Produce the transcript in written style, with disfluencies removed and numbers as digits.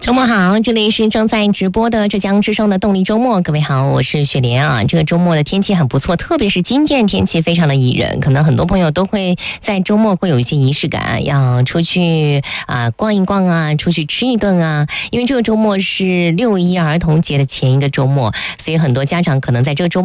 周末好，这里是正在直播的浙江之声的动力周末。各位好，我是雪莲啊。这个周末的天气很不错，特别是今天天气非常的宜人，可能很多朋友都会在周末会有一些仪式感，要出去逛一逛啊，出去吃一顿啊。因为这个周末是6·1儿童节的前一个周末，所以很多家长可能在这个周末